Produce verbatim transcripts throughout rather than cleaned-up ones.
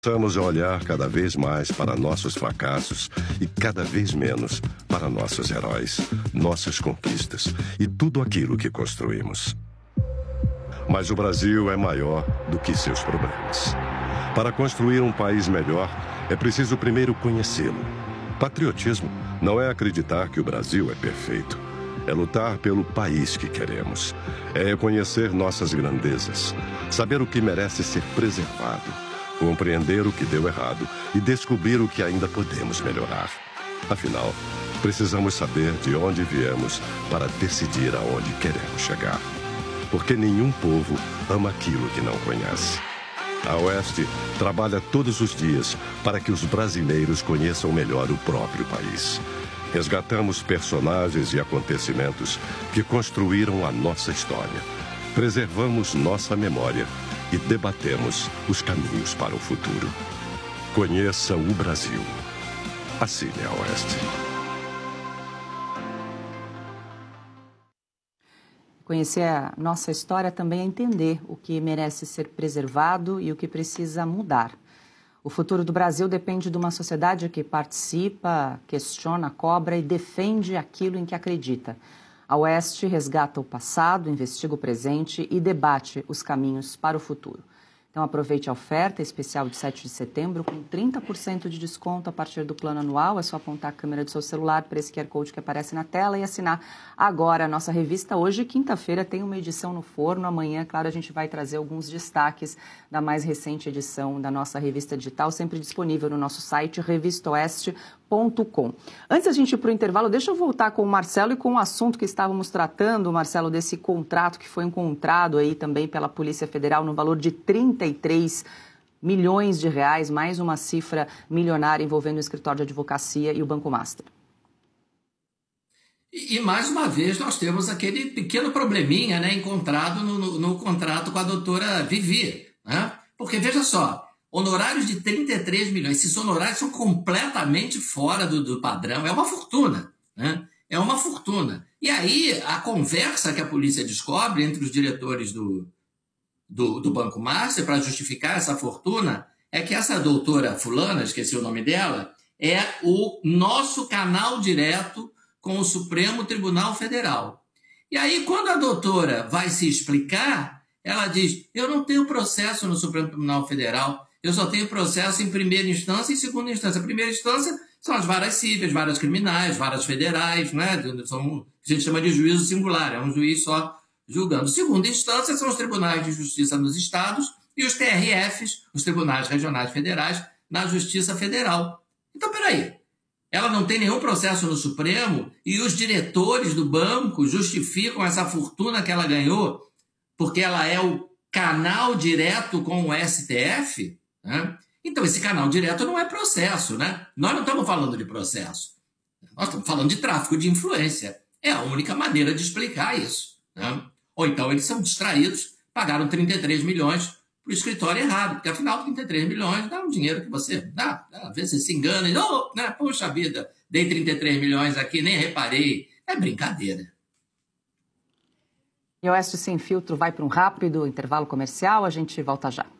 Passamos a olhar cada vez mais para nossos fracassos e cada vez menos para nossos heróis, nossas conquistas e tudo aquilo que construímos. Mas o Brasil é maior do que seus problemas. Para construir um país melhor, é preciso primeiro conhecê-lo. Patriotismo não é acreditar que o Brasil é perfeito. É lutar pelo país que queremos. É reconhecer nossas grandezas, saber o que merece ser preservado, compreender o que deu errado e descobrir o que ainda podemos melhorar. Afinal, precisamos saber de onde viemos para decidir aonde queremos chegar. Porque nenhum povo ama aquilo que não conhece. A Oeste trabalha todos os dias para que os brasileiros conheçam melhor o próprio país. Resgatamos personagens e acontecimentos que construíram a nossa história. Preservamos nossa memória e debatemos os caminhos para o futuro. Conheça o Brasil. Assine a Oeste. Conhecer a nossa história também é entender o que merece ser preservado e o que precisa mudar. O futuro do Brasil depende de uma sociedade que participa, questiona, cobra e defende aquilo em que acredita. A Oeste resgata o passado, investiga o presente e debate os caminhos para o futuro. Então aproveite a oferta especial de sete de setembro com trinta por cento de desconto a partir do plano anual. É só apontar a câmera do seu celular para esse Q R Code que aparece na tela e assinar agora a nossa revista. Hoje, quinta-feira, tem uma edição no forno. Amanhã, claro, a gente vai trazer alguns destaques da mais recente edição da nossa revista digital, sempre disponível no nosso site revista oeste ponto com. Antes da gente ir para o intervalo, deixa eu voltar com o Marcelo e com o assunto que estávamos tratando, Marcelo, desse contrato que foi encontrado aí também pela Polícia Federal no valor de trinta e três milhões de reais, mais uma cifra milionária envolvendo o escritório de advocacia e o Banco Master. E, e mais uma vez nós temos aquele pequeno probleminha, né, encontrado no, no, no contrato com a doutora Vivi, né? Porque veja só, honorários de trinta e três milhões, esses honorários são completamente fora do, do padrão, é uma fortuna, né? É uma fortuna. E aí a conversa que a polícia descobre entre os diretores do Do, do Banco Master para justificar essa fortuna é que essa doutora fulana, esqueci o nome dela, é o nosso canal direto com o Supremo Tribunal Federal. E aí, quando a doutora vai se explicar, ela diz, eu não tenho processo no Supremo Tribunal Federal, eu só tenho processo em primeira instância e segunda instância. A primeira instância são as varas cíveis, varas criminais, varas federais, né? São, a gente chama de juízo singular, é um juiz só julgando. Segunda instância são os tribunais de justiça nos estados e os T R Fs, os tribunais regionais federais, na Justiça Federal. Então, peraí, ela não tem nenhum processo no Supremo e os diretores do banco justificam essa fortuna que ela ganhou porque ela é o canal direto com o S T F? Né? Então, esse canal direto não é processo, né? Nós não estamos falando de processo. Nós estamos falando de tráfico de influência. É a única maneira de explicar isso, né? Ou então eles são distraídos, pagaram trinta e três milhões para o escritório errado, porque afinal trinta e três milhões dá um dinheiro que você dá, às vezes você se engana e, oh, né, poxa vida, dei trinta e três milhões aqui, nem reparei. É brincadeira. E o Oeste Sem Filtro vai para um rápido intervalo comercial, a gente volta já.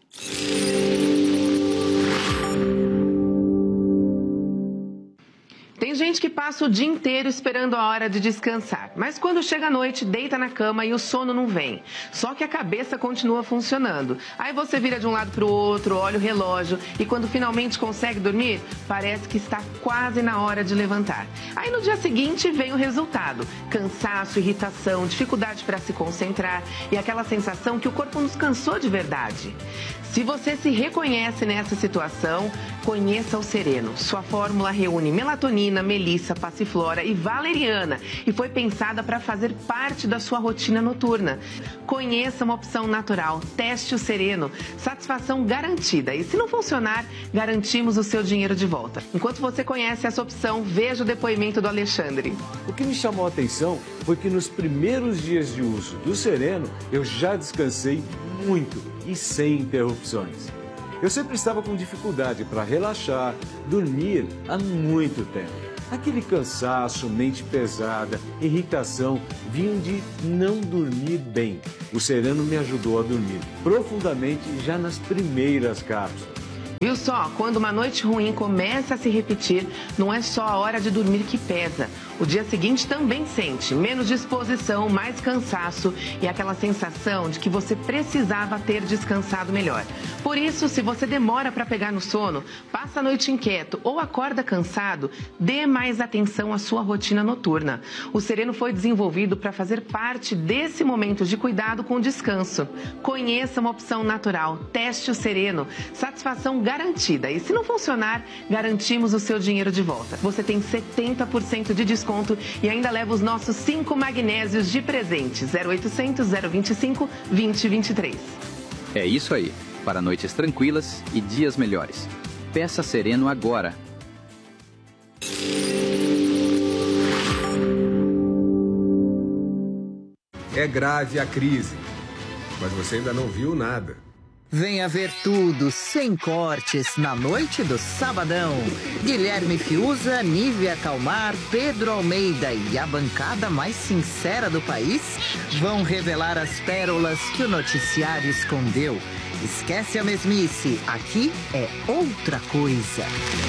Tem gente que passa o dia inteiro esperando a hora de descansar, mas quando chega a noite, deita na cama e o sono não vem. Só que a cabeça continua funcionando. Aí você vira de um lado para o outro, olha o relógio e quando finalmente consegue dormir, parece que está quase na hora de levantar. Aí no dia seguinte vem o resultado: cansaço, irritação, dificuldade para se concentrar e aquela sensação que o corpo nos cansou de verdade. Se você se reconhece nessa situação, conheça o Sereno. Sua fórmula reúne melatonina, melissa, passiflora e valeriana e foi pensada para fazer parte da sua rotina noturna. Conheça uma opção natural. Teste o Sereno. Satisfação garantida. E se não funcionar, garantimos o seu dinheiro de volta. Enquanto você conhece essa opção, veja o depoimento do Alexandre. O que me chamou a atenção foi que nos primeiros dias de uso do Sereno, eu já descansei muito e sem interrupções. Eu sempre estava com dificuldade para relaxar, dormir há muito tempo. Aquele cansaço, mente pesada, irritação vinham de não dormir bem. O Sereno me ajudou a dormir profundamente já nas primeiras cápsulas. Viu só? Quando uma noite ruim começa a se repetir, não é só a hora de dormir que pesa. O dia seguinte também sente menos disposição, mais cansaço e aquela sensação de que você precisava ter descansado melhor. Por isso, se você demora para pegar no sono, passa a noite inquieto ou acorda cansado, dê mais atenção à sua rotina noturna. O Sereno foi desenvolvido para fazer parte desse momento de cuidado com descanso. Conheça uma opção natural, teste o Sereno, satisfação garantida. E se não funcionar, garantimos o seu dinheiro de volta. Você tem setenta por cento de desconto e ainda leva os nossos cinco magnésios de presente. zero oitocentos, zero vinte e cinco, vinte, vinte e três. É isso aí. Para noites tranquilas e dias melhores. Peça Sereno agora. É grave a crise, mas você ainda não viu nada. Venha ver tudo, sem cortes, na noite do Sabadão. Guilherme Fiuza, Nívia Calmar, Pedro Almeida e a bancada mais sincera do país vão revelar as pérolas que o noticiário escondeu. Esquece a mesmice, aqui é outra coisa.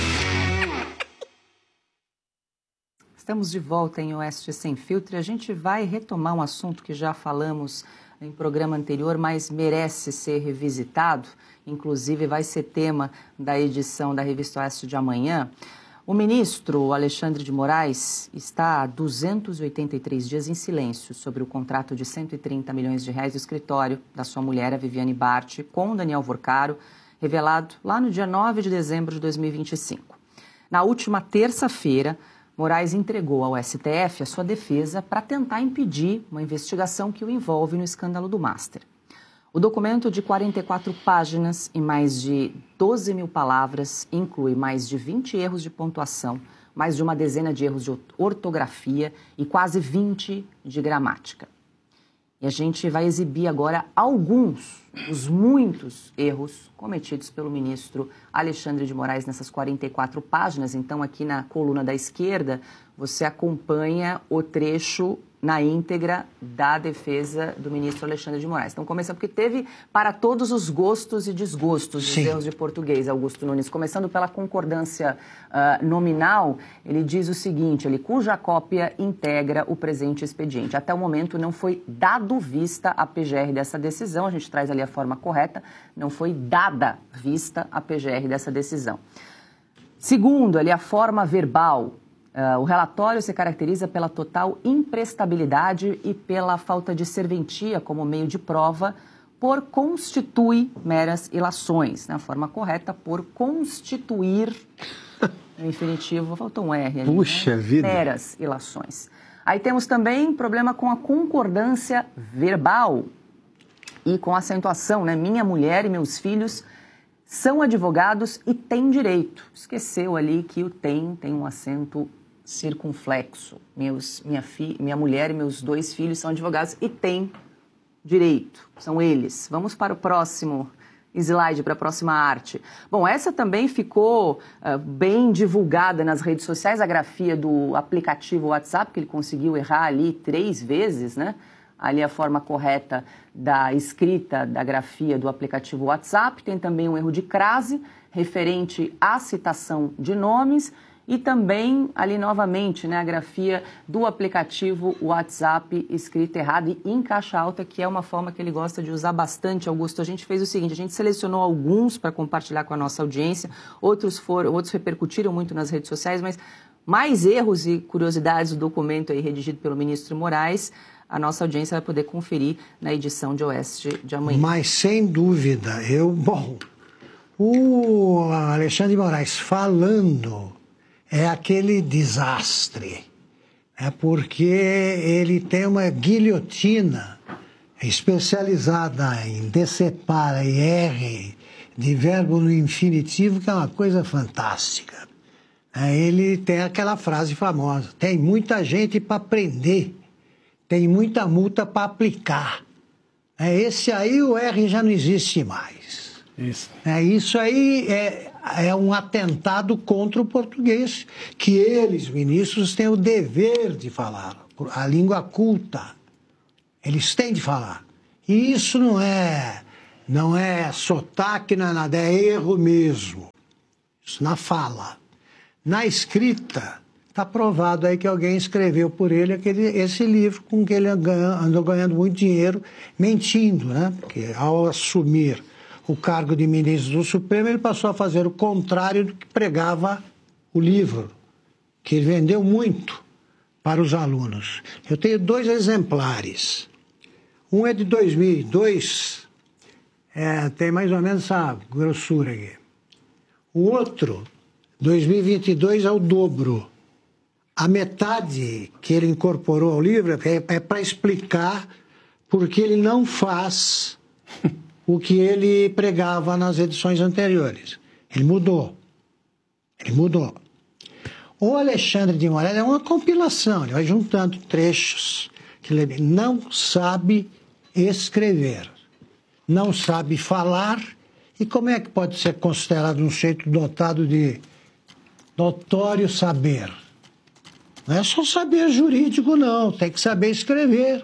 Estamos de volta em Oeste Sem Filtro e a gente vai retomar um assunto que já falamos em programa anterior, mas merece ser revisitado, inclusive vai ser tema da edição da Revista Oeste de amanhã. O ministro Alexandre de Moraes está há duzentos e oitenta e três dias em silêncio sobre o contrato de cento e trinta milhões de reais do escritório da sua mulher, a Viviane Bart, com Daniel Vorcaro, revelado lá no dia nove de dezembro de dois mil e vinte e cinco. Na última terça-feira, Moraes entregou ao S T F a sua defesa para tentar impedir uma investigação que o envolve no escândalo do Master. O documento de quarenta e quatro páginas e mais de doze mil palavras inclui mais de vinte erros de pontuação, mais de uma dezena de erros de ortografia e quase vinte de gramática. E a gente vai exibir agora alguns dos muitos erros cometidos pelo ministro Alexandre de Moraes nessas quarenta e quatro páginas. Então, aqui na coluna da esquerda, você acompanha o trecho na íntegra da defesa do ministro Alexandre de Moraes. Então, começa porque teve para todos os gostos e desgostos dos erros de português, Augusto Nunes. Começando pela concordância uh, nominal, ele diz o seguinte, ele, cuja cópia integra o presente expediente. Até o momento não foi dado vista a P G R dessa decisão, a gente traz ali a forma correta, não foi dada vista a P G R dessa decisão. Segundo, ali a forma verbal. Uh, o relatório se caracteriza pela total imprestabilidade e pela falta de serventia como meio de prova, por constitui meras ilações. Na forma correta, por constituir, no infinitivo, faltou um R ali. Puxa né? vida! Meras ilações. Aí temos também problema com a concordância verbal e com a acentuação, né? Minha mulher e meus filhos são advogados e têm direito. Esqueceu ali que o tem tem um acento circunflexo. Meus, minha, fi, minha mulher e meus dois filhos são advogados e têm direito. São eles. Vamos para o próximo slide, para a próxima arte. Bom, essa também ficou uh, bem divulgada nas redes sociais, a grafia do aplicativo WhatsApp, que ele conseguiu errar ali três vezes, né? Ali a forma correta da escrita da grafia do aplicativo WhatsApp. Tem também um erro de crase referente à citação de nomes e também ali novamente, né, a grafia do aplicativo WhatsApp escrita errada e em caixa alta, que é uma forma que ele gosta de usar bastante, Augusto. A gente fez o seguinte, a gente selecionou alguns para compartilhar com a nossa audiência, outros foram, outros repercutiram muito nas redes sociais, mas mais erros e curiosidades do documento aí redigido pelo ministro Moraes, a nossa audiência vai poder conferir na edição de Oeste de amanhã. Mas, sem dúvida, eu... Bom, o Alexandre de Moraes falando é aquele desastre, é porque ele tem uma guilhotina especializada em decepar e R de verbo no infinitivo, que é uma coisa fantástica. Ele tem aquela frase famosa, tem muita gente para prender, tem muita multa para aplicar. É, esse aí, o R já não existe mais. Isso. É, isso aí é, é um atentado contra o português, que eles, ministros, têm o dever de falar, a língua culta. Eles têm de falar. E isso não é, Não é sotaque, não é nada, é erro mesmo. Isso na fala. Na escrita, está provado aí que alguém escreveu por ele aquele, esse livro com que ele andou ganhando muito dinheiro, mentindo, né? Porque ao assumir o cargo de ministro do Supremo, ele passou a fazer o contrário do que pregava o livro, que ele vendeu muito para os alunos. Eu tenho dois exemplares. Um é de dois mil e dois, é, tem mais ou menos essa grossura aqui. O outro, dois mil e vinte e dois, é o dobro. A metade que ele incorporou ao livro é, é para explicar por que ele não faz o que ele pregava nas edições anteriores. Ele mudou. Ele mudou. O Alexandre de Moraes é uma compilação, ele vai juntando trechos que ele não sabe escrever, não sabe falar, e como é que pode ser considerado um sujeito dotado de notório saber? Não é só saber jurídico, não, tem que saber escrever.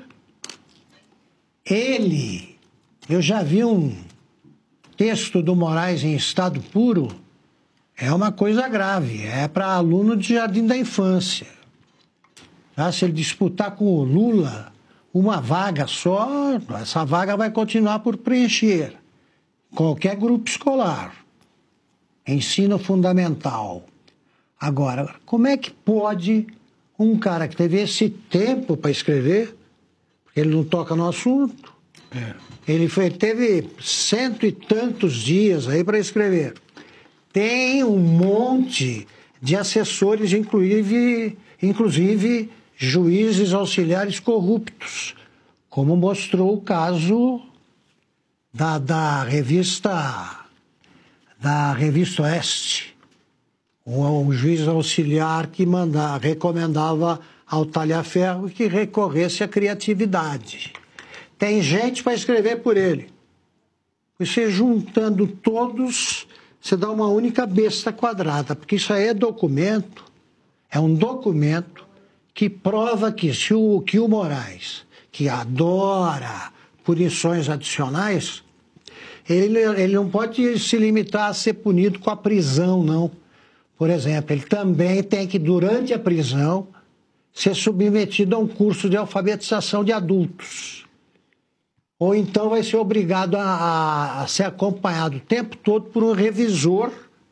Ele, eu já vi um texto do Moraes em estado puro, é uma coisa grave, é para aluno de jardim da infância. Ah, se ele disputar com o Lula uma vaga só, essa vaga vai continuar por preencher. Qualquer grupo escolar. Ensino fundamental. Agora, como é que pode um cara que teve esse tempo para escrever, porque ele não toca no assunto, é. ele foi, teve cento e tantos dias aí para escrever. Tem um monte de assessores, inclusive, inclusive juízes auxiliares corruptos, como mostrou o caso da, da revista da revista Oeste. Um, um juiz auxiliar que manda, recomendava ao Talhaferro que recorresse à criatividade. Tem gente para escrever por ele. Você juntando todos, você dá uma única besta quadrada, porque isso aí é documento, é um documento que prova que, se o, que o Moraes, que adora punições adicionais, ele, ele não pode se limitar a ser punido com a prisão, não. Por exemplo, ele também tem que, durante a prisão, ser submetido a um curso de alfabetização de adultos. Ou então vai ser obrigado a, a, a ser acompanhado o tempo todo por um revisor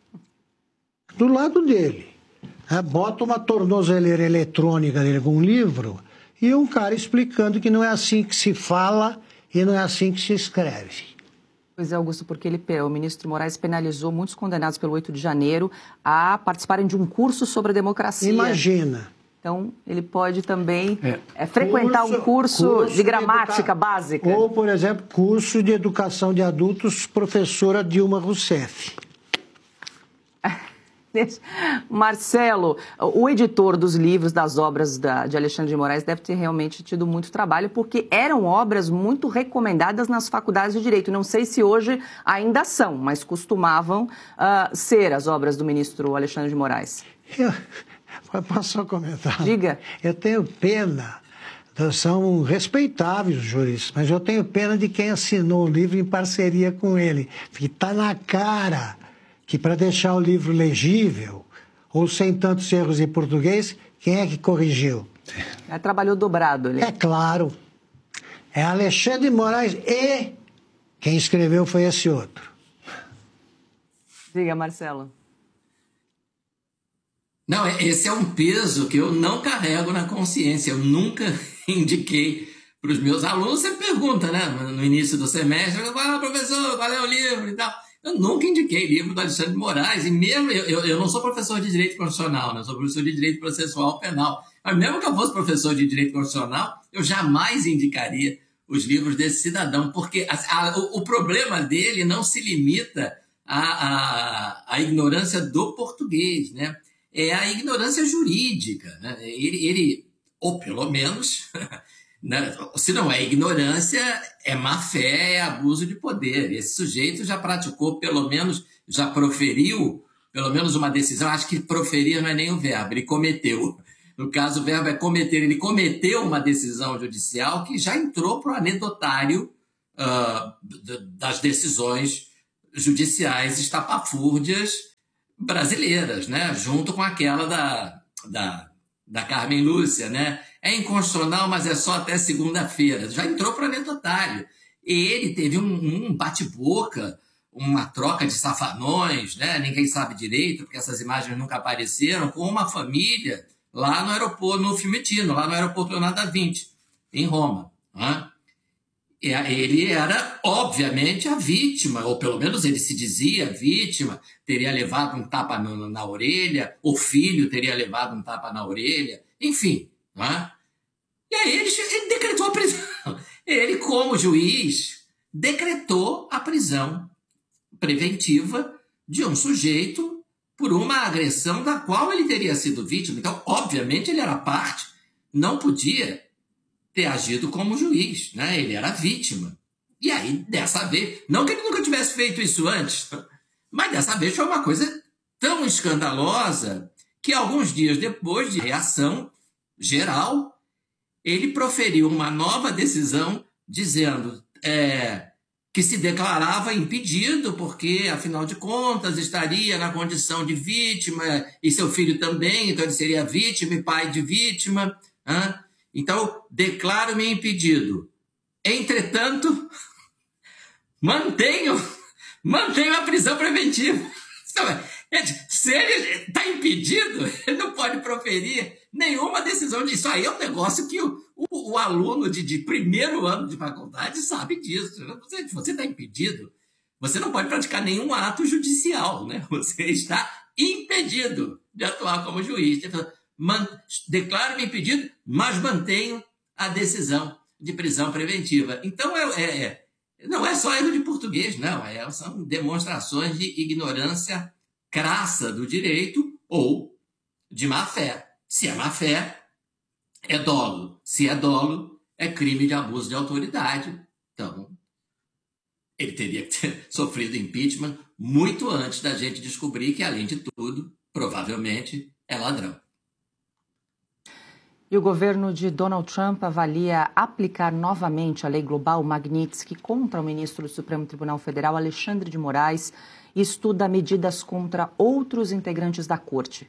do lado dele. É, bota uma tornozeleira eletrônica dele com um livro e um cara explicando que não é assim que se fala e não é assim que se escreve. Pois é, Augusto, porque ele, o ministro Moraes penalizou muitos condenados pelo oito de janeiro a participarem de um curso sobre a democracia. Imagina. Então, ele pode também é. É, frequentar curso, um curso, curso de gramática de educa... básica. Ou, por exemplo, curso de educação de adultos, professora Dilma Rousseff. Marcelo, o editor dos livros, das obras da, de Alexandre de Moraes deve ter realmente tido muito trabalho, porque eram obras muito recomendadas nas faculdades de Direito. Não sei se hoje ainda são, mas costumavam uh, ser as obras do ministro Alexandre de Moraes. Eu, posso só comentar? Diga. Eu tenho pena, são respeitáveis os juristas, mas eu tenho pena de quem assinou o livro em parceria com ele, porque está na cara que, para deixar o livro legível, ou sem tantos erros em português, quem é que corrigiu? É, trabalhou dobrado ali. É claro. É Alexandre de Moraes e quem escreveu foi esse outro. Diga, Marcelo. Não, esse é um peso que eu não carrego na consciência. Eu nunca indiquei para os meus alunos. Você pergunta, né, no início do semestre, ah, professor, qual é o livro e tal. Eu nunca indiquei livro do Alexandre de Moraes, e mesmo, eu, eu não sou professor de Direito Constitucional, né? Eu sou professor de Direito Processual Penal, mas mesmo que eu fosse professor de Direito Constitucional, eu jamais indicaria os livros desse cidadão, porque a, a, o, o problema dele não se limita à, à, à ignorância do português, né? É a ignorância jurídica, né? Ele, ele, ou pelo menos... Se não é ignorância, é má fé, é abuso de poder. Esse sujeito já praticou, pelo menos, já proferiu, pelo menos uma decisão. Acho que proferir não é nem o verbo, ele cometeu. No caso, o verbo é cometer. Ele cometeu uma decisão judicial que já entrou para o anedotário uh, das decisões judiciais estapafúrdias brasileiras, né? Junto com aquela da, da, da Carmen Lúcia, né? É inconstitucional, mas é só até segunda-feira. Já entrou para o anedotário. E ele teve um, um bate-boca, uma troca de safanões, né? Ninguém sabe direito, porque essas imagens nunca apareceram, com uma família lá no aeroporto, no Fiumicino, lá no aeroporto Leonardo da Vinci, em Roma. Né? E ele era, obviamente, a vítima, ou pelo menos ele se dizia vítima, teria levado um tapa na, na orelha, o filho teria levado um tapa na orelha, enfim. Né? E aí ele, ele decretou a prisão. Ele, como juiz, decretou a prisão preventiva de um sujeito por uma agressão da qual ele teria sido vítima. Então, obviamente, ele era parte, não podia ter agido como juiz, né? Ele era vítima. E aí, dessa vez, não que ele nunca tivesse feito isso antes, mas dessa vez foi uma coisa tão escandalosa que alguns dias depois de reação geral, ele proferiu uma nova decisão dizendo é, que se declarava impedido porque, afinal de contas, estaria na condição de vítima e seu filho também, então ele seria vítima e pai de vítima. Hein? Então, declaro-me impedido. Entretanto, mantenho, mantenho a prisão preventiva. Se ele está impedido, ele não pode proferir nenhuma decisão. Isso aí é um negócio que o, o, o aluno de, de primeiro ano de faculdade sabe disso. Você está impedido, você não pode praticar nenhum ato judicial, né? Você está impedido de atuar como juiz. Declaro-me impedido, mas mantenho a decisão de prisão preventiva. Então, é, é, não é só erro de português, não. É, são demonstrações de ignorância crassa do direito ou de má-fé. Se é má-fé, é dolo. Se é dolo, é crime de abuso de autoridade. Então, ele teria que ter sofrido impeachment muito antes da gente descobrir que, além de tudo, provavelmente é ladrão. E o governo de Donald Trump avalia aplicar novamente a lei global Magnitsky contra o ministro do Supremo Tribunal Federal, Alexandre de Moraes, e estuda medidas contra outros integrantes da corte.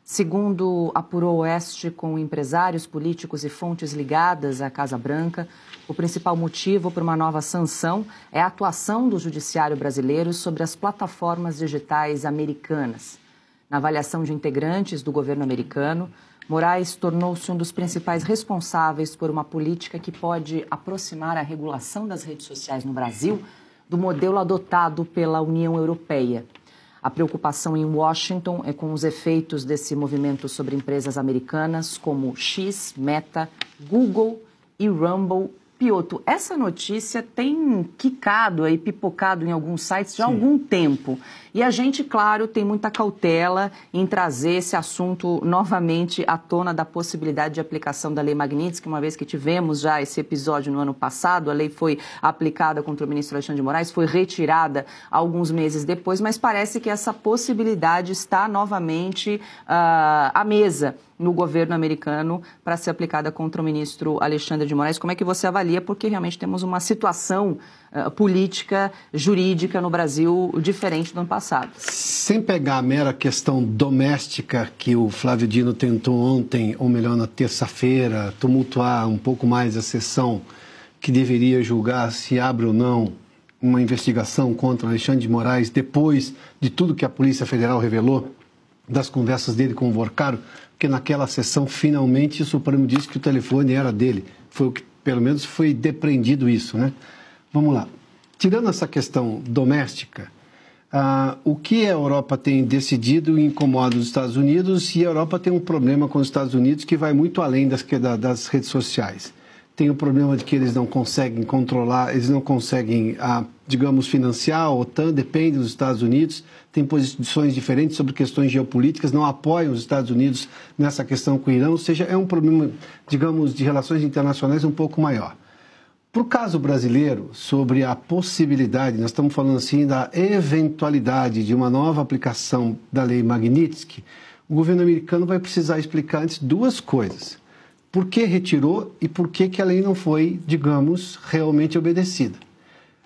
Segundo apurou o Oeste com empresários, políticos e fontes ligadas à Casa Branca, o principal motivo para uma nova sanção é a atuação do judiciário brasileiro sobre as plataformas digitais americanas. Na avaliação de integrantes do governo americano, Moraes tornou-se um dos principais responsáveis por uma política que pode aproximar a regulação das redes sociais no Brasil do modelo adotado pela União Europeia. A preocupação em Washington é com os efeitos desse movimento sobre empresas americanas como X, Meta, Google e Rumble. Piotr, essa notícia tem quicado aí, pipocado em alguns sites já há algum tempo. E a gente, claro, tem muita cautela em trazer esse assunto novamente à tona da possibilidade de aplicação da Lei Magnitsky, uma vez que tivemos já esse episódio no ano passado, a lei foi aplicada contra o ministro Alexandre de Moraes, foi retirada alguns meses depois, mas parece que essa possibilidade está novamente uh, à mesa no governo americano para ser aplicada contra o ministro Alexandre de Moraes. Como é que você avalia? Porque realmente temos uma situação uh, política, jurídica no Brasil diferente do ano passado. Sem pegar a mera questão doméstica que o Flávio Dino tentou ontem, ou melhor, na terça-feira, tumultuar um pouco mais a sessão que deveria julgar se abre ou não uma investigação contra Alexandre de Moraes depois de tudo que a Polícia Federal revelou das conversas dele com o Vorcaro, porque naquela sessão, finalmente, o Supremo disse que o telefone era dele. Foi o que, pelo menos, foi depreendido isso, né? Vamos lá. Tirando essa questão doméstica, ah, o que a Europa tem decidido incomoda os Estados Unidos, e a Europa tem um problema com os Estados Unidos que vai muito além das, das redes sociais. Tem o problema de que eles não conseguem controlar, eles não conseguem, ah, digamos, financiar a OTAN, depende dos Estados Unidos, tem posições diferentes sobre questões geopolíticas, não apoiam os Estados Unidos nessa questão com o Irã, ou seja, é um problema, digamos, de relações internacionais um pouco maior. Para o caso brasileiro, sobre a possibilidade, nós estamos falando assim da eventualidade de uma nova aplicação da Lei Magnitsky, o governo americano vai precisar explicar antes duas coisas. Por que retirou e por que, que a lei não foi, digamos, realmente obedecida.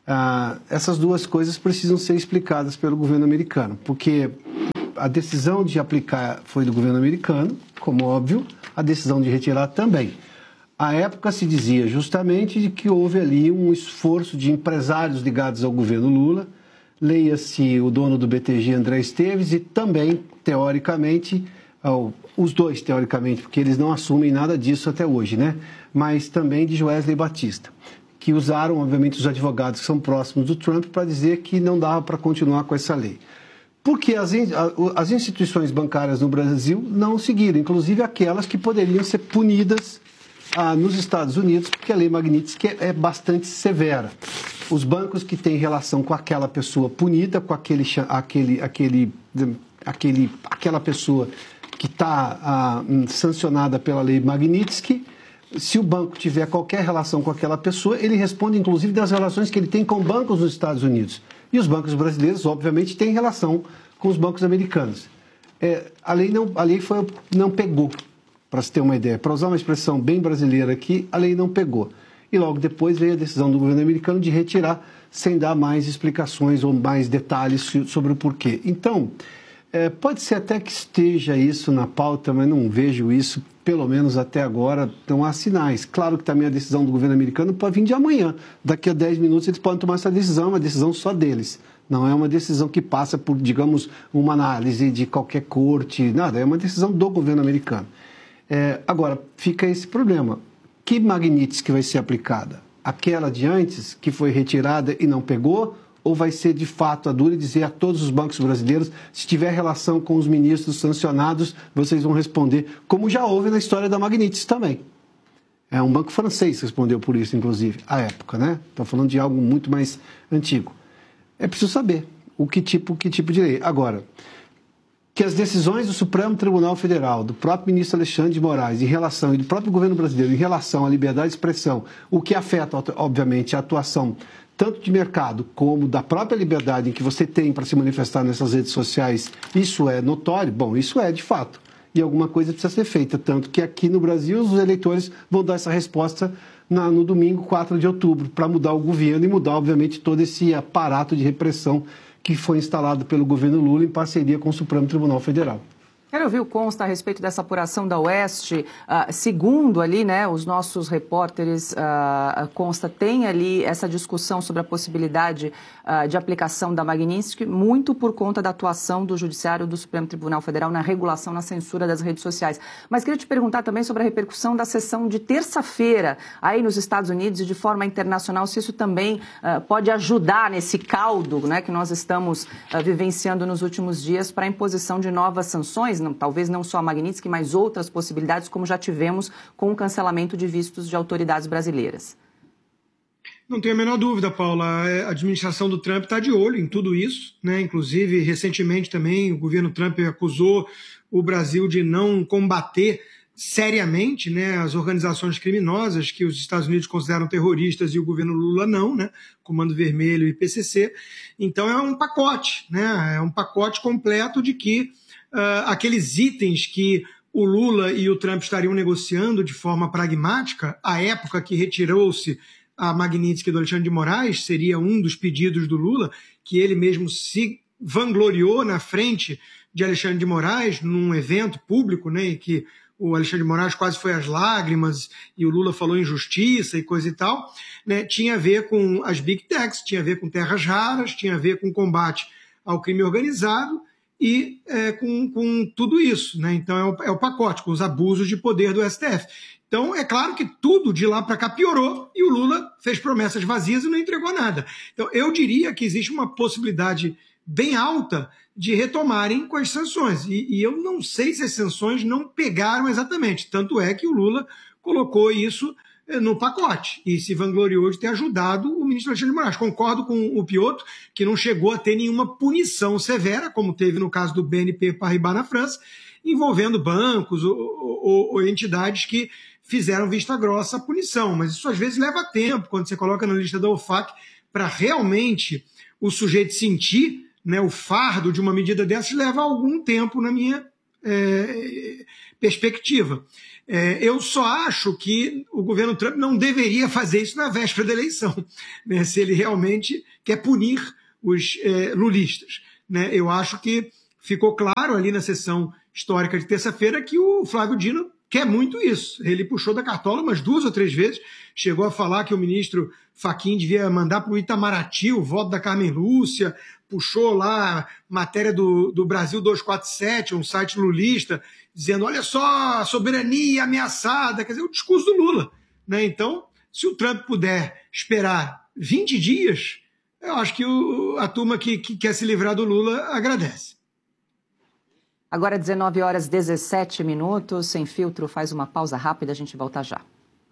Ah, essas duas coisas precisam ser explicadas pelo governo americano, porque a decisão de aplicar foi do governo americano, como óbvio, a decisão de retirar também. À época se dizia justamente de que houve ali um esforço de empresários ligados ao governo Lula, leia-se o dono do B T G, André Esteves, e também, teoricamente, os dois teoricamente, porque eles não assumem nada disso até hoje, né? Mas também de Joesley Batista, que usaram, obviamente, os advogados que são próximos do Trump para dizer que não dava para continuar com essa lei. Porque as, as instituições bancárias no Brasil não seguiram, inclusive aquelas que poderiam ser punidas ah, nos Estados Unidos, porque a lei Magnitsky é bastante severa. Os bancos que têm relação com aquela pessoa punida, com aquele, aquele, aquele, aquele, aquela pessoa que está ah, sancionada pela lei Magnitsky, se o banco tiver qualquer relação com aquela pessoa, ele responde inclusive das relações que ele tem com bancos nos Estados Unidos. E os bancos brasileiros, obviamente, têm relação com os bancos americanos. É, a lei, não, a lei foi, não pegou, para se ter uma ideia. Para usar uma expressão bem brasileira aqui, a lei não pegou. E logo depois veio a decisão do governo americano de retirar, sem dar mais explicações ou mais detalhes sobre o porquê. Então, é, pode ser até que esteja isso na pauta, mas não vejo isso, pelo menos até agora, não há sinais. Claro que também a decisão do governo americano pode vir de amanhã. Daqui a dez minutos eles podem tomar essa decisão, é uma decisão só deles. Não é uma decisão que passa por, digamos, uma análise de qualquer corte, nada, é uma decisão do governo americano. É, agora, fica esse problema. Que Magnitsky vai ser aplicada? Aquela de antes, que foi retirada e não pegou? Ou vai ser de fato a dura e dizer a todos os bancos brasileiros, se tiver relação com os ministros sancionados, vocês vão responder, como já houve na história da Magnitsky também. É um banco francês que respondeu por isso, inclusive, à época, né? Estou falando de algo muito mais antigo. É preciso saber o que tipo, que tipo de lei. Agora, que as decisões do Supremo Tribunal Federal, do próprio ministro Alexandre de Moraes, em relação, e do próprio governo brasileiro, em relação à liberdade de expressão, o que afeta, obviamente, a atuação tanto de mercado como da própria liberdade em que você tem para se manifestar nessas redes sociais, isso é notório? Bom, isso é de fato. E alguma coisa precisa ser feita, tanto que aqui no Brasil os eleitores vão dar essa resposta na, no domingo quatro de outubro, para mudar o governo e mudar, obviamente, todo esse aparato de repressão que foi instalado pelo governo Lula em parceria com o Supremo Tribunal Federal. Quero ouvir o Consta a respeito dessa apuração da Oeste. Uh, segundo ali, né, os nossos repórteres, uh, Consta tem ali essa discussão sobre a possibilidade uh, de aplicação da Magnitsky, muito por conta da atuação do Judiciário do Supremo Tribunal Federal na regulação, na censura das redes sociais. Mas queria te perguntar também sobre a repercussão da sessão de terça-feira aí nos Estados Unidos e de forma internacional, se isso também uh, pode ajudar nesse caldo, né, que nós estamos uh, vivenciando nos últimos dias para a imposição de novas sanções. Não, talvez não só a Magnitsky, mas outras possibilidades, como já tivemos com o cancelamento de vistos de autoridades brasileiras. Não tenho a menor dúvida, Paula. A administração do Trump está de olho em tudo isso, né? Inclusive, recentemente também, o governo Trump acusou o Brasil de não combater seriamente, né, as organizações criminosas que os Estados Unidos consideram terroristas e o governo Lula não, né? Comando Vermelho e P C C. Então, é um pacote, né? É um pacote completo de que Uh, aqueles itens que o Lula e o Trump estariam negociando de forma pragmática, à época que retirou-se a Magnitsky do Alexandre de Moraes, seria um dos pedidos do Lula, que ele mesmo se vangloriou na frente de Alexandre de Moraes, num evento público, né, em que o Alexandre de Moraes quase foi às lágrimas e o Lula falou em justiça e coisa e tal, né, tinha a ver com as Big Techs, tinha a ver com terras raras, tinha a ver com combate ao crime organizado, e é, com, com tudo isso, né? Então é o, é o pacote, com os abusos de poder do S T F. Então é claro que tudo de lá para cá piorou e o Lula fez promessas vazias e não entregou nada. Então eu diria que existe uma possibilidade bem alta de retomarem com as sanções. E, e eu não sei se as sanções não pegaram exatamente. Tanto é que o Lula colocou isso no pacote e se vangloriou de ter ajudado o ministro Alexandre de Moraes. Concordo com o Piotr que não chegou a ter nenhuma punição severa, como teve no caso do B N P Paribas na França, envolvendo bancos ou, ou, ou entidades que fizeram vista grossa a punição. Mas isso às vezes leva tempo, quando você coloca na lista da O F A C, para realmente o sujeito sentir, né, o fardo de uma medida dessas, leva algum tempo, na minha é, perspectiva. É, eu só acho que o governo Trump não deveria fazer isso na véspera da eleição, né, se ele realmente quer punir os é, lulistas. Né? Eu acho que ficou claro ali na sessão histórica de terça-feira que o Flávio Dino quer muito isso. Ele puxou da cartola umas duas ou três vezes, chegou a falar que o ministro Fachin devia mandar para o Itamaraty o voto da Carmen Lúcia, puxou lá matéria do, do Brasil duzentos e quarenta e sete, um site lulista, dizendo, olha só, a soberania ameaçada, quer dizer, o discurso do Lula. Né? Então, se o Trump puder esperar vinte dias, eu acho que o, a turma que, que quer se livrar do Lula agradece. Agora, dezenove horas e dezessete minutos, Sem Filtro faz uma pausa rápida, a gente volta já.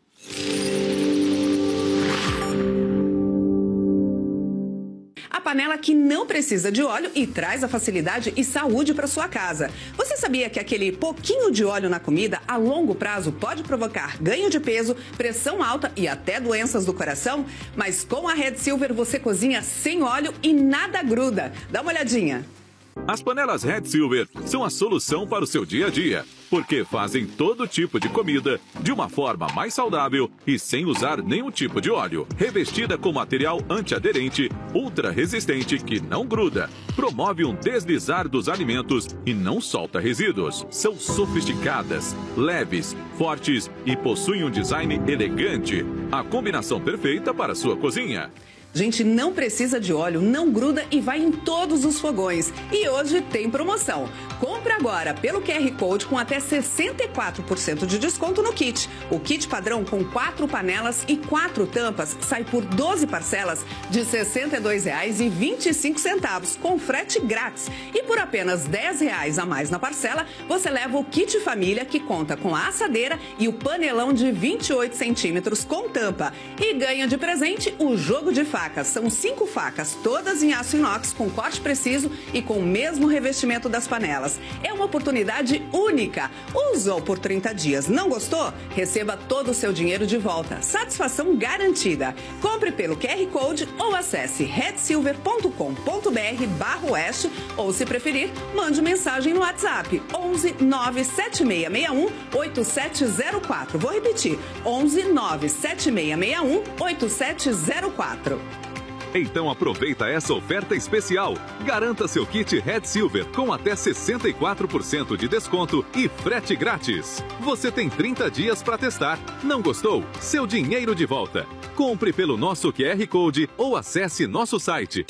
A panela que não precisa de óleo e traz a facilidade e saúde para sua casa. Você sabia que aquele pouquinho de óleo na comida, a longo prazo, pode provocar ganho de peso, pressão alta e até doenças do coração? Mas com a Red Silver você cozinha sem óleo e nada gruda. Dá uma olhadinha. As panelas Red Silver são a solução para o seu dia a dia, porque fazem todo tipo de comida de uma forma mais saudável e sem usar nenhum tipo de óleo. Revestida com material antiaderente, ultra resistente que não gruda, promove um deslizar dos alimentos e não solta resíduos. São sofisticadas, leves, fortes e possuem um design elegante. A combinação perfeita para a sua cozinha. Gente, não precisa de óleo, não gruda e vai em todos os fogões. E hoje tem promoção. Compre agora pelo Q R Code com até sessenta e quatro por cento de desconto no kit. O kit padrão com quatro panelas e quatro tampas sai por doze parcelas de sessenta e dois reais e vinte e cinco centavos, com frete grátis. E por apenas dez reais a mais na parcela, você leva o kit família, que conta com a assadeira e o panelão de vinte e oito centímetros com tampa. E ganha de presente o jogo de facas. São cinco facas, todas em aço inox, com corte preciso e com o mesmo revestimento das panelas. É uma oportunidade única. Usou por trinta dias, não gostou? Receba todo o seu dinheiro de volta. Satisfação garantida. Compre pelo Q R Code ou acesse red silver ponto com ponto b r barra oeste ou, se preferir, mande mensagem no WhatsApp onze nove sete seis seis um oito sete zero quatro. Vou repetir, onze nove sete seis seis um oito sete zero quatro. Então aproveita essa oferta especial. Garanta seu kit Red Silver com até sessenta e quatro por cento de desconto e frete grátis. Você tem trinta dias para testar. Não gostou? Seu dinheiro de volta. Compre pelo nosso Q R Code ou acesse nosso site.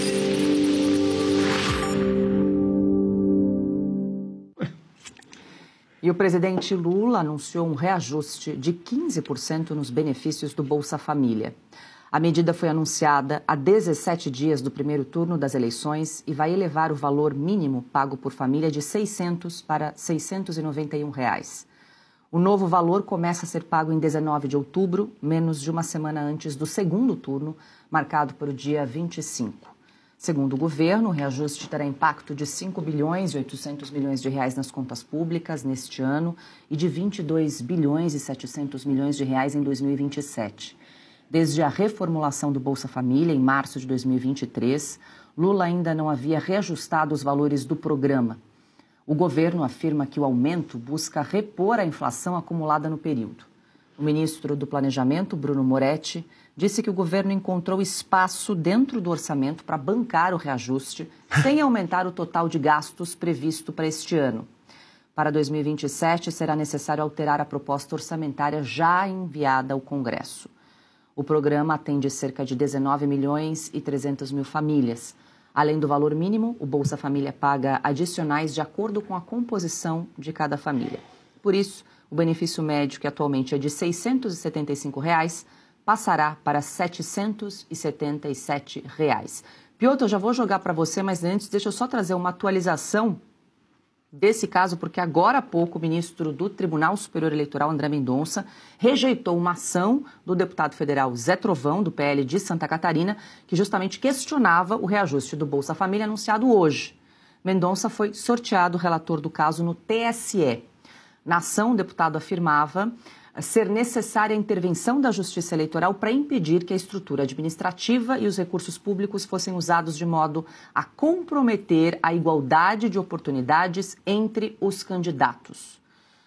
E o presidente Lula anunciou um reajuste de quinze por cento nos benefícios do Bolsa Família. A medida foi anunciada há dezessete dias do primeiro turno das eleições e vai elevar o valor mínimo pago por família de seiscentos para seiscentos e noventa e um reais. O novo valor começa a ser pago em dezenove de outubro, menos de uma semana antes do segundo turno, marcado para o dia vinte e cinco. Segundo o governo, o reajuste terá impacto de cinco bilhões e oitocentos milhões de reais nas contas públicas neste ano e de vinte e dois bilhões e setecentos milhões de reais em dois mil e vinte e sete. Desde a reformulação do Bolsa Família, em março de dois mil e vinte e três, Lula ainda não havia reajustado os valores do programa. O governo afirma que o aumento busca repor a inflação acumulada no período. O ministro do Planejamento, Bruno Moretti, disse que o governo encontrou espaço dentro do orçamento para bancar o reajuste, sem aumentar o total de gastos previsto para este ano. Para dois mil e vinte e sete, será necessário alterar a proposta orçamentária já enviada ao Congresso. O programa atende cerca de dezenove milhões e trezentas mil famílias. Além do valor mínimo, o Bolsa Família paga adicionais de acordo com a composição de cada família. Por isso, o benefício médio, que atualmente é de seiscentos e setenta e cinco reais, passará para setecentos e setenta e sete reais. Piotr, eu já vou jogar para você, mas antes deixa eu só trazer uma atualização desse caso, porque agora há pouco o ministro do Tribunal Superior Eleitoral, André Mendonça, rejeitou uma ação do deputado federal Zé Trovão, do P L de Santa Catarina, que justamente questionava o reajuste do Bolsa Família anunciado hoje. Mendonça foi sorteado relator do caso no T S E. Na ação, o deputado afirmava ser necessária a intervenção da Justiça Eleitoral para impedir que a estrutura administrativa e os recursos públicos fossem usados de modo a comprometer a igualdade de oportunidades entre os candidatos.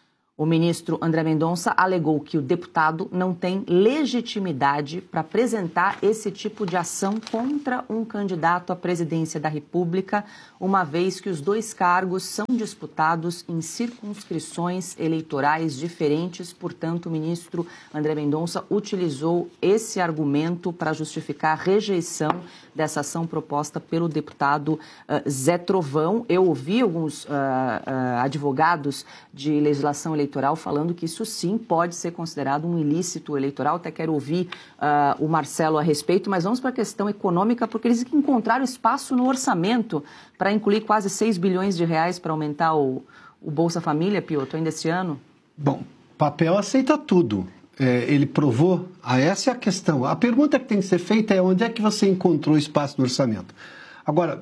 O ministro André Mendonça alegou que o deputado não tem legitimidade para apresentar esse tipo de ação contra um candidato à presidência da República, uma vez que os dois cargos são disputados em circunscrições eleitorais diferentes. Portanto, o ministro André Mendonça utilizou esse argumento para justificar a rejeição dessa ação proposta pelo deputado uh, Zé Trovão. Eu ouvi alguns uh, uh, advogados de legislação eleitoral falando que isso sim pode ser considerado um ilícito eleitoral. Até quero ouvir uh, o Marcelo a respeito, mas vamos para a questão econômica, porque eles encontraram espaço no orçamento para incluir quase seis bilhões de reais para aumentar o, o Bolsa Família, Piotr, ainda esse ano. Bom, papel aceita tudo. É, ele provou, ah, essa é a questão. A pergunta que tem que ser feita é onde é que você encontrou espaço no orçamento. Agora,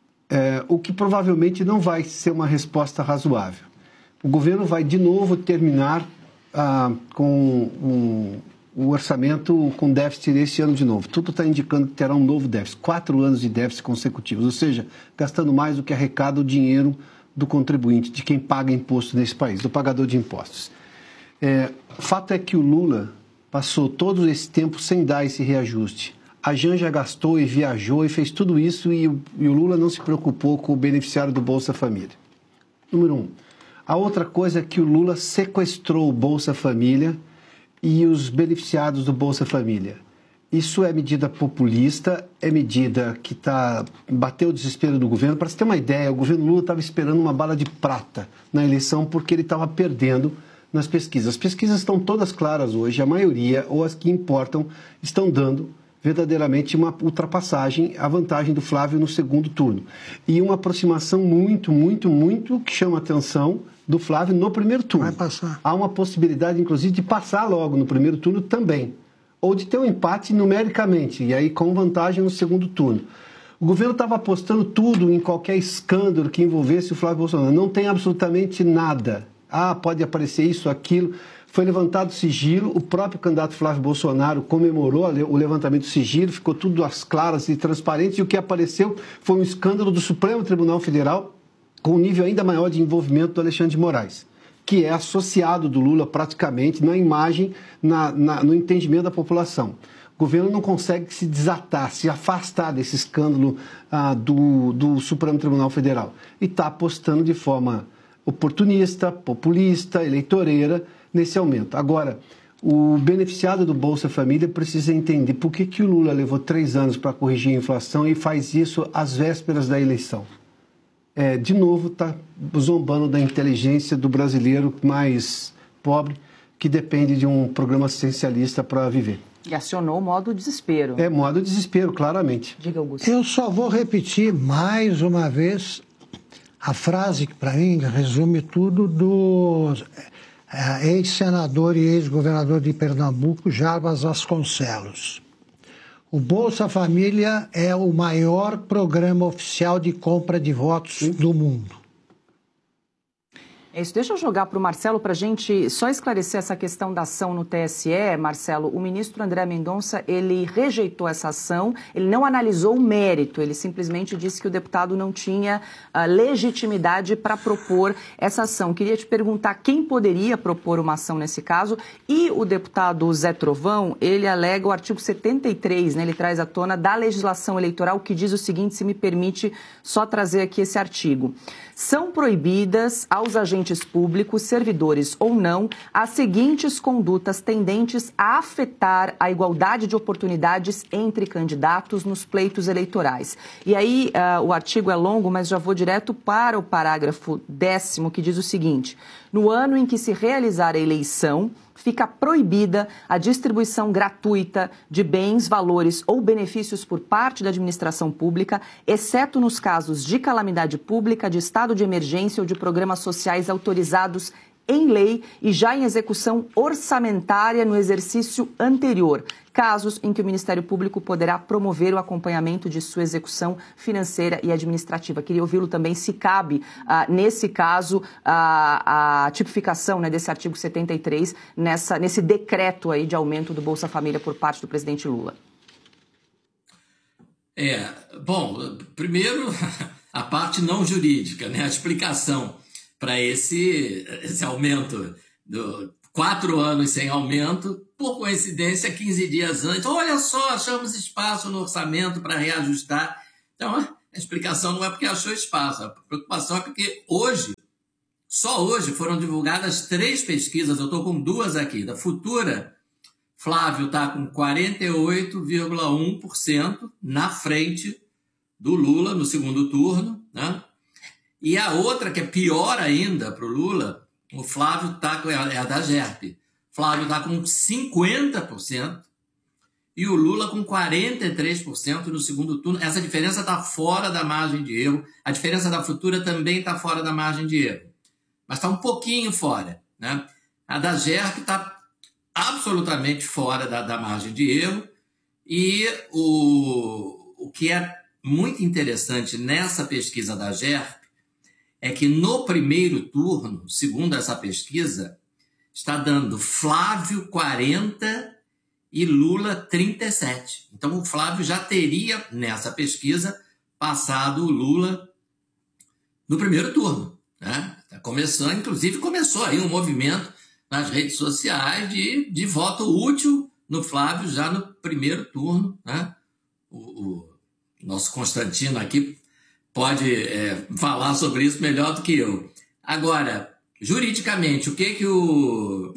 é, o que provavelmente não vai ser uma resposta razoável. O governo vai de novo terminar ah, com um, um orçamento com déficit nesse ano de novo. Tudo está indicando que terá um novo déficit, quatro anos de déficit consecutivos, ou seja, gastando mais do que arrecada o dinheiro do contribuinte, de quem paga imposto nesse país, do pagador de impostos. É, o fato é que o Lula passou todo esse tempo sem dar esse reajuste. A Janja gastou e viajou e fez tudo isso e o, e o Lula não se preocupou com o beneficiário do Bolsa Família. Número um. A outra coisa é que o Lula sequestrou o Bolsa Família e os beneficiados do Bolsa Família. Isso é medida populista, é medida que tá, bateu o desespero do governo. Para você ter uma ideia, o governo Lula estava esperando uma bala de prata na eleição porque ele estava perdendo nas pesquisas. As pesquisas estão todas claras hoje, a maioria, ou as que importam, estão dando verdadeiramente uma ultrapassagem, a vantagem do Flávio no segundo turno. E uma aproximação muito, muito, muito que chama atenção do Flávio no primeiro turno. Vai passar. Há uma possibilidade, inclusive, de passar logo no primeiro turno também, ou de ter um empate numericamente, e aí com vantagem no segundo turno. O governo estava apostando tudo em qualquer escândalo que envolvesse o Flávio Bolsonaro. Não tem absolutamente nada. Ah, pode aparecer isso, aquilo. Foi levantado sigilo, o próprio candidato Flávio Bolsonaro comemorou o levantamento do sigilo, ficou tudo às claras e transparente, e o que apareceu foi um escândalo do Supremo Tribunal Federal com um nível ainda maior de envolvimento do Alexandre de Moraes, que é associado do Lula praticamente na imagem, na, na, no entendimento da população. O governo não consegue se desatar, se afastar desse escândalo ah, do, do Supremo Tribunal Federal e está apostando de forma oportunista, populista, eleitoreira nesse aumento. Agora, o beneficiado do Bolsa Família precisa entender por que, que o Lula levou três anos para corrigir a inflação e faz isso às vésperas da eleição. É, de novo, está zombando da inteligência do brasileiro mais pobre, que depende de um programa assistencialista para viver. E acionou o modo desespero. É, modo desespero, claramente. Diga, Augusto. Eu só vou repetir mais uma vez a frase que, para mim, resume tudo do é, ex-senador e ex-governador de Pernambuco, Jarbas Vasconcelos. O Bolsa Família é o maior programa oficial de compra de votos do mundo. É isso. Deixa eu jogar para o Marcelo para a gente só esclarecer essa questão da ação no T S E. Marcelo, o ministro André Mendonça, ele rejeitou essa ação, ele não analisou o mérito, ele simplesmente disse que o deputado não tinha uh, legitimidade para propor essa ação. Queria te perguntar quem poderia propor uma ação nesse caso. E o deputado Zé Trovão, ele alega o artigo setenta e três, né, ele traz à tona da legislação eleitoral, que diz o seguinte, se me permite só trazer aqui esse artigo. São proibidas aos agentes públicos, servidores ou não, as seguintes condutas tendentes a afetar a igualdade de oportunidades entre candidatos nos pleitos eleitorais. E aí, uh, o artigo é longo, mas já vou direto para o parágrafo décimo, que diz o seguinte: no ano em que se realizar a eleição, fica proibida a distribuição gratuita de bens, valores ou benefícios por parte da administração pública, exceto nos casos de calamidade pública, de estado de emergência ou de programas sociais autorizados em lei e já em execução orçamentária no exercício anterior. Casos em que o Ministério Público poderá promover o acompanhamento de sua execução financeira e administrativa. Queria ouvi-lo também se cabe, ah, nesse caso, a, a tipificação, né, desse artigo setenta e três, nessa, nesse decreto aí de aumento do Bolsa Família por parte do presidente Lula. É, bom, primeiro, a parte não jurídica, né, a explicação para esse, esse aumento, do quatro anos sem aumento, por coincidência, quinze dias antes. Olha só, achamos espaço no orçamento para reajustar. Então, a explicação não é porque achou espaço, a preocupação é porque hoje, só hoje, foram divulgadas três pesquisas, eu estou com duas aqui, da Futura. Flávio está com quarenta e oito vírgula um por cento na frente do Lula no segundo turno, né? E a outra, que é pior ainda para o Lula, o Flávio está com, é a da G E R P. Flávio está com cinquenta por cento e o Lula com quarenta e três por cento no segundo turno. Essa diferença está fora da margem de erro. A diferença da Futura também está fora da margem de erro. Mas está um pouquinho fora, né? A da G E R P está absolutamente fora da, da margem de erro. E o, o que é muito interessante nessa pesquisa da G E R P é que no primeiro turno, segundo essa pesquisa, está dando Flávio quarenta e Lula trinta e sete. Então o Flávio já teria, nessa pesquisa, passado o Lula no primeiro turno, né? Está começando, inclusive começou aí um movimento nas redes sociais de, de voto útil no Flávio já no primeiro turno, né? O, o nosso Constantino aqui pode é, falar sobre isso melhor do que eu. Agora, juridicamente, o que, que o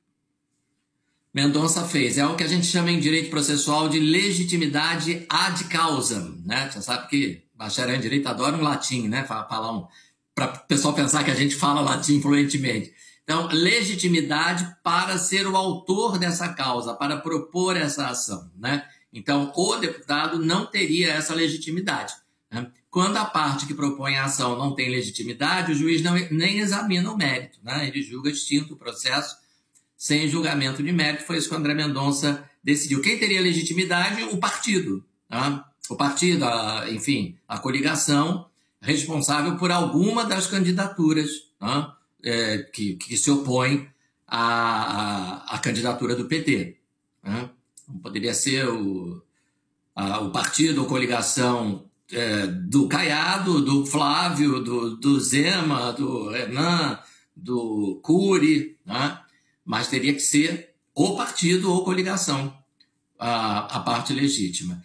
Mendonça fez? É o que a gente chama em direito processual de legitimidade ad causam, né? Você sabe que bacharel em direito adora um latim, né? Falar um, para o pessoal pensar que a gente fala latim fluentemente. Então, legitimidade para ser o autor dessa causa, para propor essa ação, né? Então, o deputado não teria essa legitimidade, né? Quando a parte que propõe a ação não tem legitimidade, o juiz não, nem examina o mérito, né? Ele julga extinto o processo sem julgamento de mérito. Foi isso que o André Mendonça decidiu. Quem teria legitimidade? O partido, né? O partido, a, enfim, a coligação responsável por alguma das candidaturas, né? é, que, que se opõem à, à, à candidatura do P T, né? Poderia ser o, a, o partido ou coligação É, do Caiado, do Flávio, do, do Zema, do Renan, do Cury, né? Mas teria que ser o partido ou coligação, a, a parte legítima.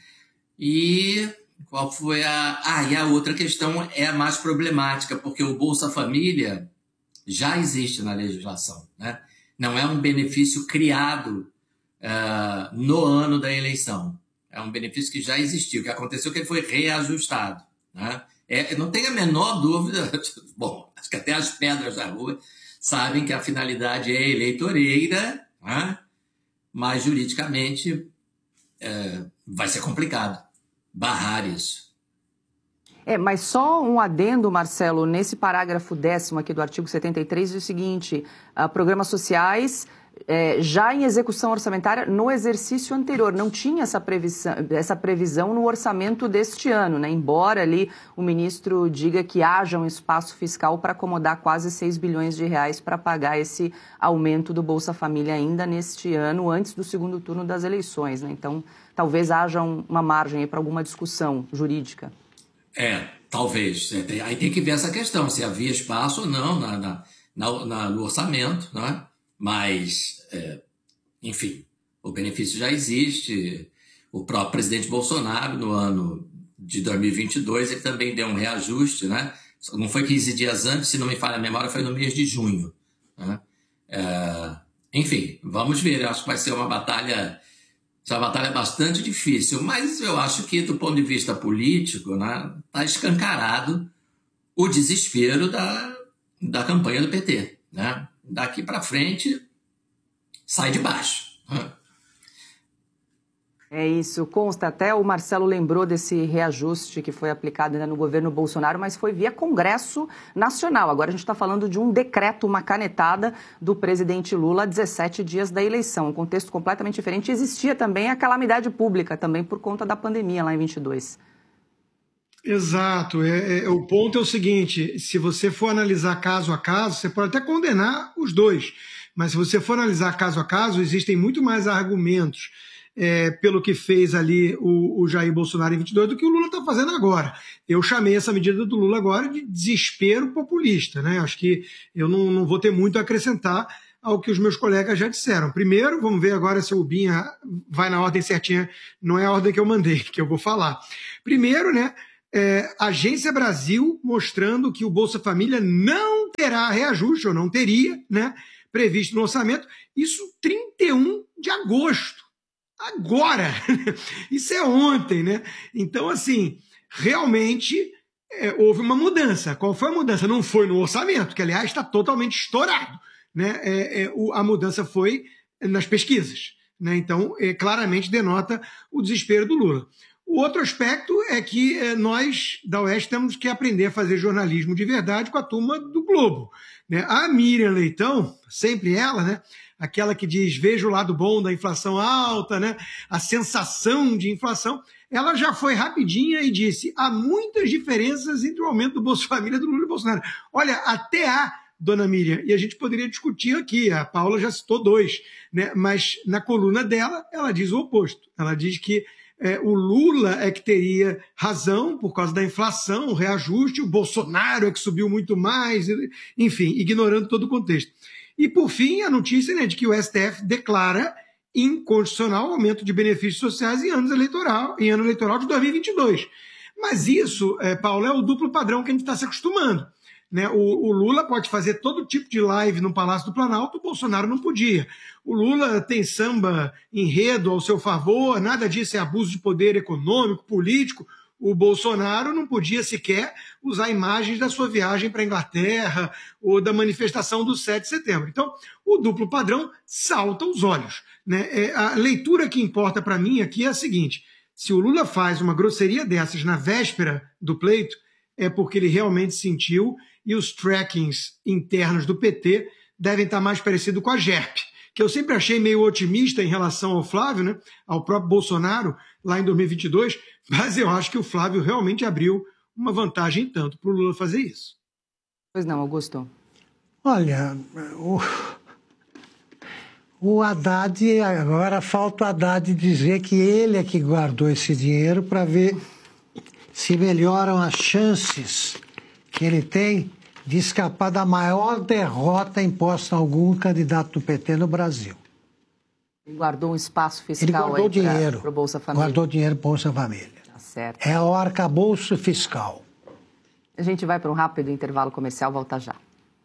E qual foi a... Ah, e a outra questão é a mais problemática, porque o Bolsa Família já existe na legislação, né? Não é um benefício criado uh, no ano da eleição. É um benefício que já existiu. O que aconteceu é que ele foi reajustado, né? É, não tenho a menor dúvida, bom, acho que até as pedras da rua sabem que a finalidade é eleitoreira, né? Mas juridicamente é, vai ser complicado barrar isso. É, mas só um adendo, Marcelo, nesse parágrafo décimo aqui do artigo setenta e três, diz o seguinte: uh, programas sociais... É, já em execução orçamentária no exercício anterior. Não tinha essa previsão, essa previsão no orçamento deste ano, né? Embora ali o ministro diga que haja um espaço fiscal para acomodar quase seis bilhões de reais para pagar esse aumento do Bolsa Família ainda neste ano, antes do segundo turno das eleições, né? Então, talvez haja um, uma margem para alguma discussão jurídica. É, talvez. É, tem, aí tem que ver essa questão, se havia espaço ou não na, na, na, na, no orçamento, né? Mas, é, enfim, o benefício já existe. O próprio presidente Bolsonaro, no ano de dois mil e vinte e dois, ele também deu um reajuste, né? Não foi quinze dias antes, se não me falha a memória, foi no mês de junho, né? É, enfim, vamos ver. Eu acho que vai ser uma batalha, uma batalha bastante difícil, mas eu acho que, do ponto de vista político, né, está escancarado o desespero da, da campanha do P T, né? Daqui para frente, sai de baixo. É isso, consta, até o Marcelo lembrou desse reajuste que foi aplicado ainda no governo Bolsonaro, mas foi via Congresso Nacional. Agora a gente está falando de um decreto, uma canetada do presidente Lula a dezessete dias da eleição, um contexto completamente diferente. Existia também a calamidade pública, também por conta da pandemia lá em vinte e dois. Exato, é, é, o ponto é o seguinte, se você for analisar caso a caso, você pode até condenar os dois, mas se você for analisar caso a caso, existem muito mais argumentos É, pelo que fez ali o, o Jair Bolsonaro em vinte e dois do que o Lula está fazendo agora. Eu chamei essa medida do Lula agora de desespero populista, né? Acho que eu não, não vou ter muito a acrescentar ao que os meus colegas já disseram. Primeiro, vamos ver agora se o Binha vai na ordem certinha, não é a ordem que eu mandei, que eu vou falar. Primeiro, né, é, Agência Brasil mostrando que o Bolsa Família não terá reajuste, ou não teria, né, previsto no orçamento, isso trinta e um de agosto. Agora, isso é ontem, né? Então, assim, realmente é, houve uma mudança. Qual foi a mudança? Não foi no orçamento, que, aliás, está totalmente estourado, né? É, é, o, a mudança foi nas pesquisas, né? Então, é, claramente denota o desespero do Lula. O outro aspecto é que é, nós, da Oeste, temos que aprender a fazer jornalismo de verdade com a turma do Globo, né? A Miriam Leitão, sempre ela, né? Aquela que diz, veja o lado bom da inflação alta, né? A sensação de inflação, ela já foi rapidinha e disse, há muitas diferenças entre o aumento do Bolsa Família do Lula e Bolsonaro. Olha, até há, dona Miriam, e a gente poderia discutir aqui, a Paula já citou dois, né? Mas na coluna dela, ela diz o oposto. Ela diz que é, o Lula é que teria razão por causa da inflação, o reajuste, o Bolsonaro é que subiu muito mais, enfim, ignorando todo o contexto. E, por fim, a notícia, né, de que o S T F declara inconstitucional o aumento de benefícios sociais em, anos eleitoral, em ano eleitoral de dois mil e vinte e dois. Mas isso, é, Paulo, é o duplo padrão que a gente está se acostumando, né? O, o Lula pode fazer todo tipo de live no Palácio do Planalto, o Bolsonaro não podia. O Lula tem samba enredo ao seu favor, nada disso é abuso de poder econômico, político. O Bolsonaro não podia sequer usar imagens da sua viagem para a Inglaterra ou da manifestação do sete de setembro. Então, o duplo padrão salta aos olhos, né? É, a leitura que importa para mim aqui é a seguinte, se o Lula faz uma grosseria dessas na véspera do pleito, é porque ele realmente sentiu e os trackings internos do P T devem estar mais parecidos com a G E R P, que eu sempre achei meio otimista em relação ao Flávio, né, ao próprio Bolsonaro, lá em dois mil e vinte e dois, mas eu acho que o Flávio realmente abriu uma vantagem tanto para o Lula fazer isso. Pois não, Augusto? Olha, o, o Haddad, agora falta o Haddad dizer que ele é que guardou esse dinheiro para ver se melhoram as chances que ele tem de escapar da maior derrota imposta a algum candidato do P T no Brasil. Ele guardou um espaço fiscal. Ele guardou dinheiro para o Bolsa Família. Guardou dinheiro para o Bolsa Família. Tá certo. É o arcabouço fiscal. A gente vai para um rápido intervalo comercial, volta já.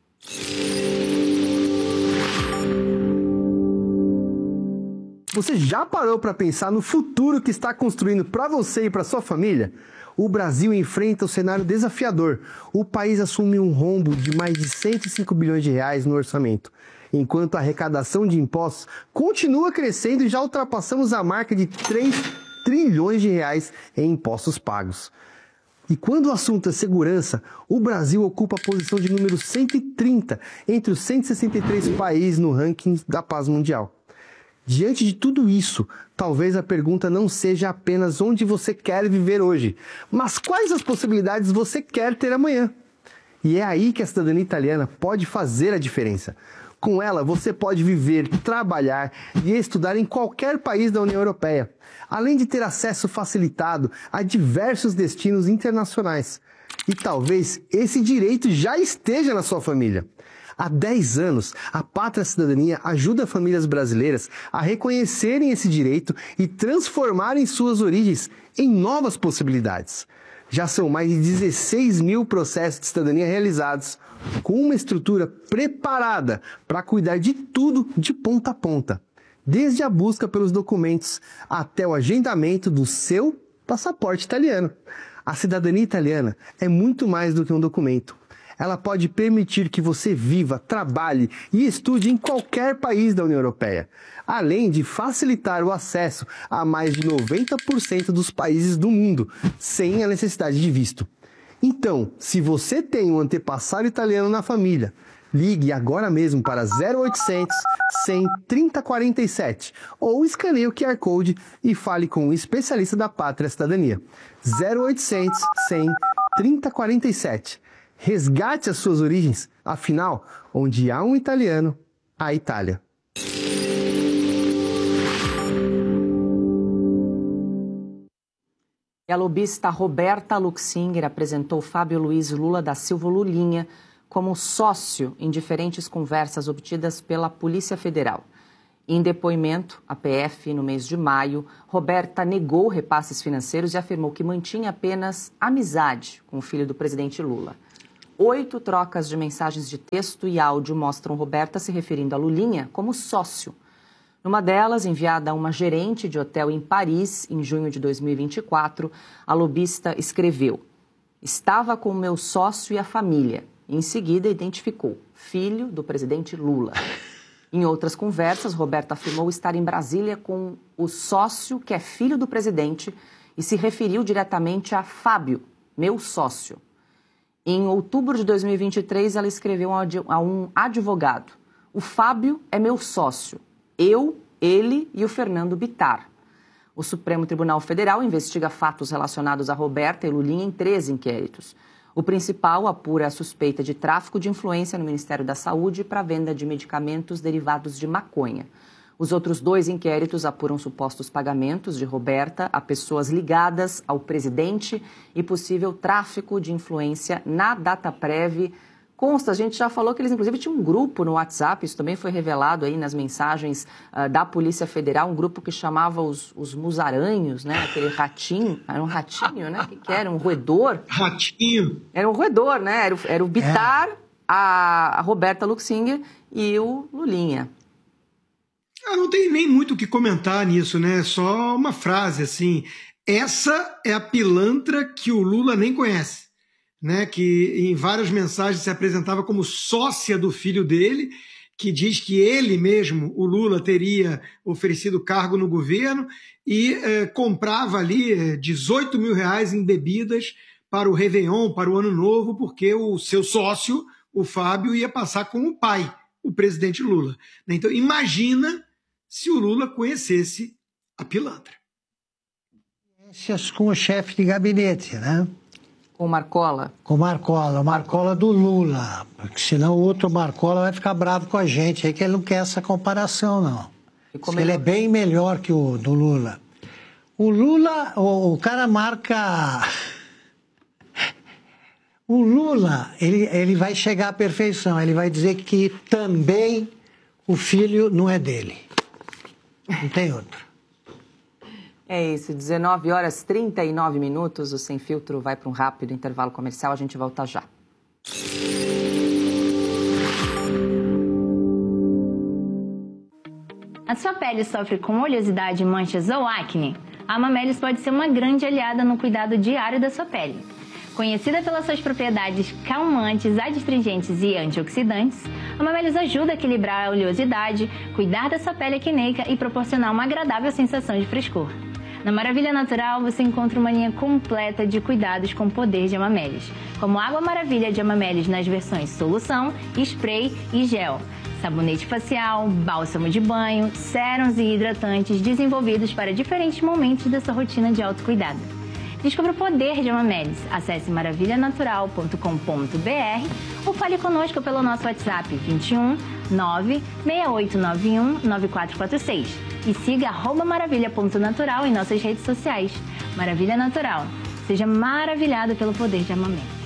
Você já parou para pensar no futuro que está construindo para você e para sua família? O Brasil enfrenta um cenário desafiador. O país assume um rombo de mais de cento e cinco bilhões de reais no orçamento, enquanto a arrecadação de impostos continua crescendo e já ultrapassamos a marca de três trilhões de reais em impostos pagos. E quando o assunto é segurança, o Brasil ocupa a posição de número cento e trinta entre os cento e sessenta e três países no ranking da paz mundial. Diante de tudo isso, talvez a pergunta não seja apenas onde você quer viver hoje, mas quais as possibilidades você quer ter amanhã. E é aí que a cidadania italiana pode fazer a diferença. Com ela, você pode viver, trabalhar e estudar em qualquer país da União Europeia, além de ter acesso facilitado a diversos destinos internacionais. E talvez esse direito já esteja na sua família. Há dez anos, a Pátria Cidadania ajuda famílias brasileiras a reconhecerem esse direito e transformarem suas origens em novas possibilidades. Já são mais de dezesseis mil processos de cidadania realizados, com uma estrutura preparada para cuidar de tudo de ponta a ponta, desde a busca pelos documentos até o agendamento do seu passaporte italiano. A cidadania italiana é muito mais do que um documento. ela pode permitir que você viva, trabalhe e estude em qualquer país da União Europeia, além de facilitar o acesso a mais de noventa por cento dos países do mundo, sem a necessidade de visto. Então, se você tem um antepassado italiano na família, ligue agora mesmo para zero oitocentos, cem, trinta, quarenta e sete ou escaneie o Q R Code e fale com um especialista da Pátria Cidadania. zero oitocentos, cem, trinta, quarenta e sete. Resgate as suas origens, afinal, onde há um italiano, há Itália. E a lobista Roberta Luxinger apresentou Fábio Luiz Lula da Silva Lulinha como sócio em diferentes conversas obtidas pela Polícia Federal. Em depoimento à P F no mês de maio, Roberta negou repasses financeiros e afirmou que mantinha apenas amizade com o filho do presidente Lula. Oito trocas de mensagens de texto e áudio mostram Roberta se referindo a Lulinha como sócio. Numa delas, enviada a uma gerente de hotel em Paris, em junho de dois mil e vinte e quatro, a lobista escreveu: "Estava com o meu sócio e a família." Em seguida, identificou filho do presidente Lula. Em outras conversas, Roberta afirmou estar em Brasília com o sócio que é filho do presidente e se referiu diretamente a Fábio, meu sócio. Em outubro de dois mil e vinte e três, ela escreveu a um advogado: "O Fábio é meu sócio. Eu, ele e o Fernando Bittar." O Supremo Tribunal Federal investiga fatos relacionados a Roberta e Lulinha em três inquéritos. O principal apura a suspeita de tráfico de influência no Ministério da Saúde para a venda de medicamentos derivados de maconha. Os outros dois inquéritos apuram supostos pagamentos de Roberta a pessoas ligadas ao presidente e possível tráfico de influência na Dataprev. Consta, a gente já falou que eles inclusive tinham um grupo no WhatsApp, isso também foi revelado aí nas mensagens uh, da Polícia Federal, um grupo que chamava os, os musaranhos, né? Aquele ratinho, era um ratinho, né? O que, que era? Um roedor? Ratinho. Era um roedor, né? Era o, era o Bittar, é. a, a Roberta Luxinger e o Lulinha. Ah, não tem nem muito o que comentar nisso, né? Só uma frase assim: essa é a pilantra que o Lula nem conhece. Né, que em várias mensagens se apresentava como sócia do filho dele, que diz que ele mesmo, o Lula, teria oferecido cargo no governo e eh, comprava ali dezoito mil reais em bebidas para o Réveillon, para o Ano Novo, porque o seu sócio, o Fábio, ia passar com o pai, o presidente Lula. Então imagina se o Lula conhecesse a pilantra. Com o chefe de gabinete, né? Com o Marcola? Com o Marcola, o Marcola do Lula, porque senão o outro Marcola vai ficar bravo com a gente, aí que ele não quer essa comparação, não. Ele... ele é bem melhor que o do Lula. O Lula, o, o cara marca... O Lula, ele, ele vai chegar à perfeição, ele vai dizer que também o filho não é dele. Não tem outro. É isso, dezenove horas e trinta e nove minutos, o Sem Filtro vai para um rápido intervalo comercial, a gente volta já. A sua pele sofre com oleosidade, manchas ou acne? A Amamelis pode ser uma grande aliada no cuidado diário da sua pele. Conhecida pelas suas propriedades calmantes, adstringentes e antioxidantes, a Amamelis ajuda a equilibrar a oleosidade, cuidar da sua pele acneica e proporcionar uma agradável sensação de frescor. Na Maravilha Natural, você encontra uma linha completa de cuidados com o poder de Amamelis, como Água Maravilha de Amamelis nas versões solução, spray e gel, sabonete facial, bálsamo de banho, sérums e hidratantes desenvolvidos para diferentes momentos da sua rotina de autocuidado. Descubra o poder de Amamelis. Acesse maravilha natural ponto com ponto b r ou fale conosco pelo nosso WhatsApp vinte e um, nove, seis oito nove um, nove quatro quatro seis e siga arroba maravilha ponto natural em nossas redes sociais. Maravilha Natural. Seja maravilhado pelo poder de Amamelis.